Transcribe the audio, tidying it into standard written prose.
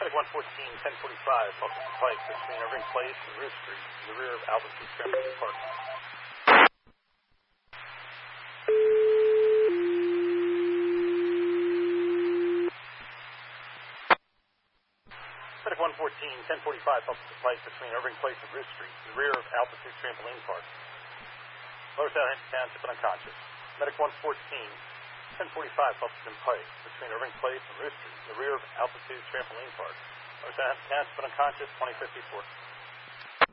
Medic 114, 1045, Buffalo Pike, between Irving Place and Roof Street, in the rear of Altitude Trampoline Park. Medic 114, 1045, Buffalo Pike, between Irving Place and Roof Street, in the rear of Altitude Trampoline Park. Lower Township and unconscious. Medic 114, 1045, Buffalo Pike, between Irving Place and Roof Street, in the rear of Altitude Trampoline Park. Lower Township and unconscious, 2054.